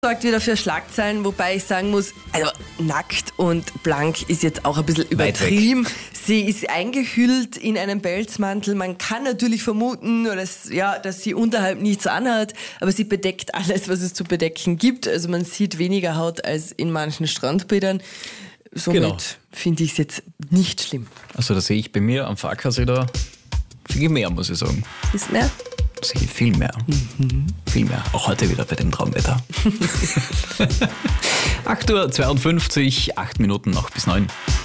Sorgt wieder für Schlagzeilen, wobei ich sagen muss, also nackt und blank ist jetzt auch ein bisschen übertrieben. Sie ist eingehüllt in einen Pelzmantel. Man kann natürlich vermuten, dass sie unterhalb nichts anhat, aber sie bedeckt alles, was es zu bedecken gibt. Also man sieht weniger Haut als in manchen Strandbädern. Somit finde ich es jetzt nicht schlimm. Also da sehe ich bei mir am Fahrkasse da viel mehr, muss ich sagen. Ist mehr? Sehe ich viel mehr. Viel mehr. Auch heute wieder bei dem Traumwetter. 8:52 Uhr, 8 Minuten noch bis 9.